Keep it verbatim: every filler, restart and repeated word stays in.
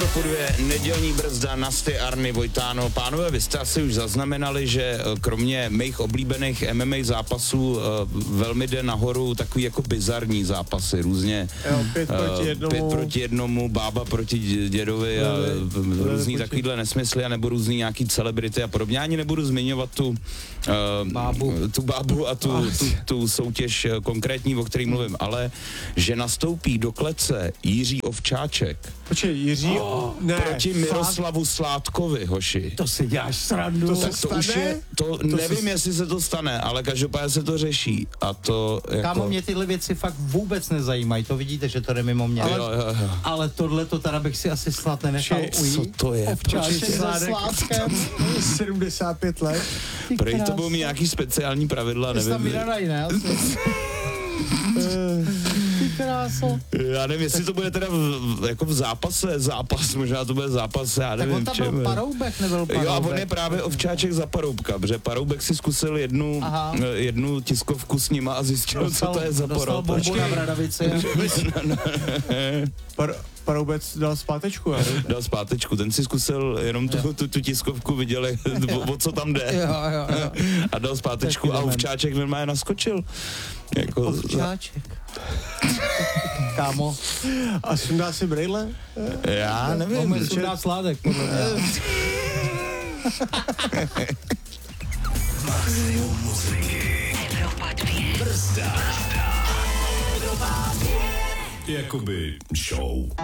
F dvě, nedělní brzda, Nasty, Arny, Vojtáno. Pánové, vy jste asi už zaznamenali, že kromě mých oblíbených M M A zápasů velmi jde nahoru takový jako bizarní zápasy, různě jo, pět proti jednomu, pět proti jednomu, bába proti dědovi a různý takovýhle nesmysly a nebo různý nějaký celebrity a podobně. Ani nebudu zmiňovat tu, uh, bábu. tu bábu a tu, tu, tu soutěž konkrétní, o který mluvím, ale že nastoupí do klece Jiří Ovčáček. Počkej, Jiří, oh, ne, proti Miroslavu Sládkovi, hoši. To si děláš srandu. To se tak to stane? už je, to, to nevím, se... jestli se to stane, ale každopádně se to řeší. A to jako... Kámo, mě tyhle věci fakt vůbec nezajímají, to vidíte, že to jde mimo mě. Ale, jo, jo, jo. ale tohle to teda bych si asi snad nenechal ujít. Co to je? Ovčáček se Sládkem. sedmdesát pět let. Prej to budou mít nějaký speciální pravidla, nevím. Tam vydadají, ne? Ty kráso. Já nevím, jestli to bude teda v, jako v zápase, zápas, možná to bude zápas, já nevím. Tak on tam čem, byl Paroubek, nebyl Paroubek. Jo, a on je právě Ovčáček za Paroubka, protože Paroubek si zkusil jednu, jednu tiskovku s nima a zjistil, dostal, co to je za Dostal Paroubek. bombu na Bradavici. Par, Paroubec dal zpátečku, ale? Dal zpátečku, ten si zkusil jenom tu, tu, tu tiskovku, viděl, o co tam jde. Jo, jo, jo. A dal zpátečku a Ovčáček normálně naskočil. Jako Ovčáček. Kámo. A sundá si brejle? Já nevím. On sundá Sládek, podle mě. Maximum muziky. Evropa dvě. Brzda. Evropa dvě. Jakoby show.